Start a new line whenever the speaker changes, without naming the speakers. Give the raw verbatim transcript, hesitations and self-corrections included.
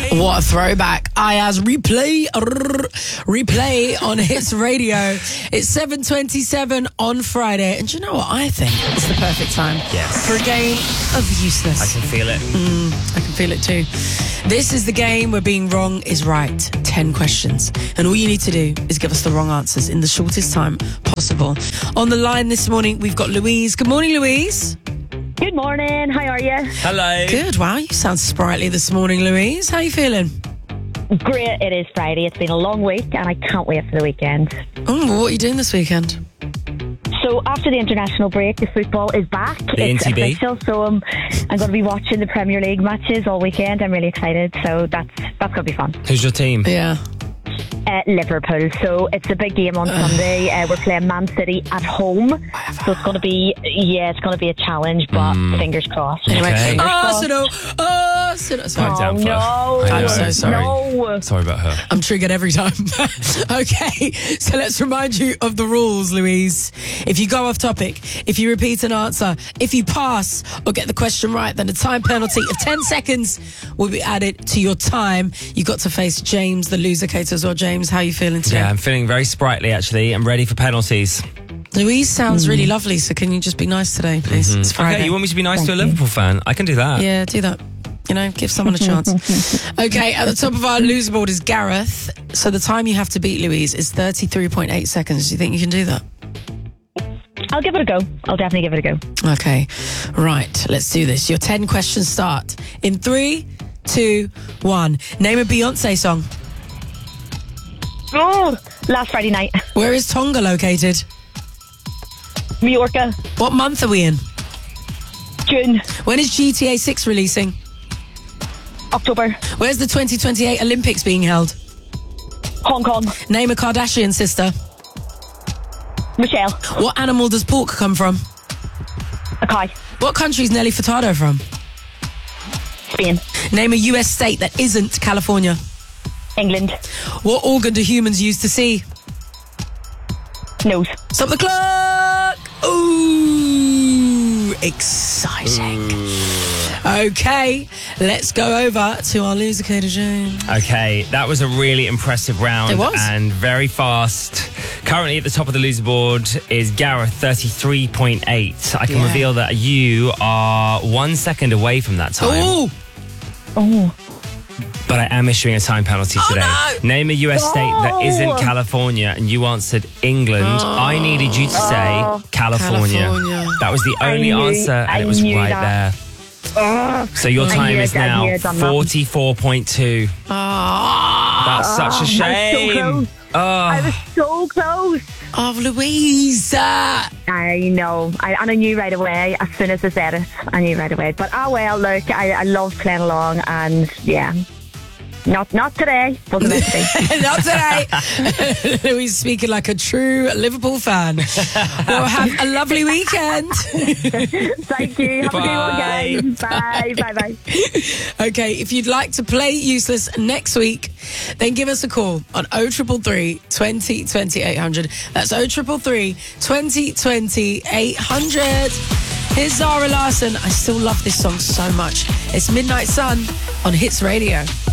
What a throwback. Ayaz replay, replay on Hits Radio. It's seven twenty-seven on Friday. And do you know what I think? It's the perfect time
yes.
for a game of useless.
I can feel it.
Mm, I can feel it too. This is the game where being wrong is right. Ten questions. And all you need to do is give us the wrong answers in the shortest time possible. On the line this morning, we've got Louise. Good morning, Louise.
Good morning. How are you?
Hello.
Good. Wow, you sound sprightly this morning, Louise. How are you feeling?
Great. It is Friday. It's been a long week and I can't wait for the weekend.
Oh, what are you doing this weekend?
So after the international break, the football is back.
The
it's
N T B.
official, so um, I'm going to be watching the Premier League matches all weekend. I'm really excited. So that's that's going to be fun.
Who's your team?
Yeah.
Uh, Liverpool. So it's a big game on Sunday. Uh, we're playing Man City at home. So it's going to be, yeah, it's going to be a challenge, but mm. fingers crossed.
Anyway,
Okay.
Arsenal, Arsenal. Sorry.
Oh,
down for
no.
her. I
I'm
know.
so sorry.
No.
Sorry about her.
I'm triggered every time. Okay, so let's remind you of the rules, Louise. If you go off topic, if you repeat an answer, if you pass or get the question right, then a time penalty of ten seconds will be added to your time. You got to face James, the loser-cator as well. James, how are you feeling today?
Yeah, I'm feeling very sprightly, actually. I'm ready for penalties.
Louise sounds really lovely, so can you just be nice today, please?
Mm-hmm.
It's Friday.
Okay, you want me to be nice to a Liverpool fan? I can do that.
Yeah, do that. You know, give someone a chance. Okay, at the top of our loser board is Gareth. So the time you have to beat Louise is thirty-three point eight seconds. Do you think you can do that?
I'll give it a go. I'll definitely give it a go.
Okay, right, let's do this. Your ten questions start in three, two, one. Name a Beyonce song.
Oh, last Friday night.
Where is Tonga located?
Mallorca.
What month are we in?
June.
When is G T A six releasing?
October.
Where's the twenty twenty-eight Olympics being held?
Hong Kong.
Name a Kardashian sister.
Michelle.
What animal does pork come from?
A cow.
What country is Nelly Furtado from?
Spain.
Name a U S state that isn't California.
England.
What organ do humans use to see?
Nose.
Stop the clock! Ooh, exciting. Ooh. Okay, let's go over to our loser-cator, James.
Okay, that was a really impressive round.
It was.
And very fast. Currently at the top of the loser board is Gareth, thirty-three point eight. I can
Yeah.
reveal that you are one second away from that time.
Ooh!
Oh.
But I am issuing a time penalty today.
Oh, no.
Name a U S state that isn't California, and you answered England.
Oh.
I needed you to say
Oh.
California.
California.
That was the only
knew-
answer, and
I
it was
knew
right
that.
there. So your
I
time
knew
is
it, I
now
knew it, I'm not-
forty-four point two.
Oh,
That's such a
I was so
shame.
close.
Oh.
I was so close.
oh, Louise.
I know. I, and I knew right away. As soon as I said it, I knew right away. But, oh well, look, I, I love playing along. And, yeah. Not not today. Wasn't meant to be.
Not today. Louise speaking like a true Liverpool fan. Well, have a lovely weekend.
Thank you. Have
Bye.
a good one, guys. Bye. Bye. Bye.
Okay, if you'd like to play Useless next week, then give us a call on oh three three three, twenty, twenty, eight hundred. That's oh three three three, twenty, twenty, eight hundred. Here's Zara Larsson. I still love this song so much. It's Midnight Sun on Hits Radio.